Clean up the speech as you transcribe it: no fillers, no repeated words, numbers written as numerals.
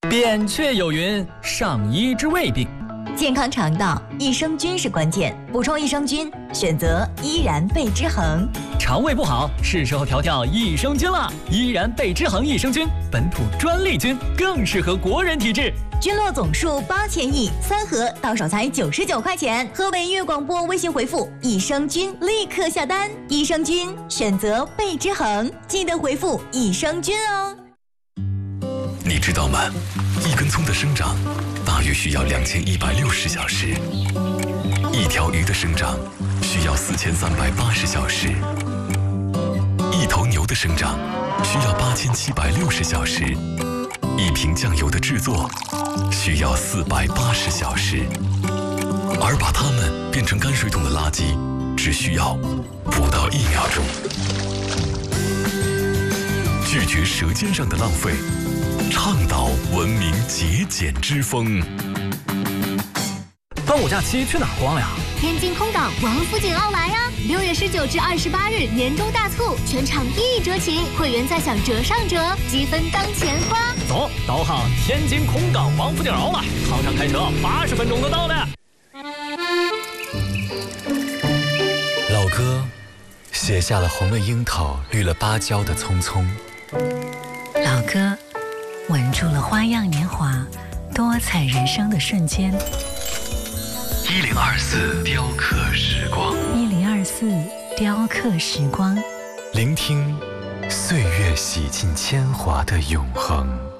扁鹊有云：上医之未病。 健康肠道，益生菌是关键。补充益生菌，选择依然贝之恒。 肠胃不好，是时候调调益生菌了。依然贝之恒益生菌，本土专利菌，更适合国人体质。 菌落总数8000亿，3盒到手才99块钱。河北粤广播微信回复“益生菌”立刻下单。益生菌选择贝之恒，记得回复“益生菌”哦。 你知道吗？一根葱的生长大约需要2160小时，一条鱼的生长需要4380小时，一头牛的生长需要8760小时，一瓶酱油的制作需要480小时，而把它们变成泔水桶的垃圾只需要不到1秒钟。拒绝舌尖上的浪费，倡导文明节俭之风。 端午假期去哪儿逛呀？ 天津空港王府井奥莱啊！6月19至28日年终大促，全场1折起，会员再享折上折，积分当钱花。 走，导航天津空港王府井奥莱，航上开车80分钟就到了。 老歌写下了红了樱桃、绿了芭蕉的匆匆。 老歌吻住了花样年华、多彩人生的瞬间。 1024雕刻时光 1024雕刻时光， 聆听岁月洗尽铅华的永恒。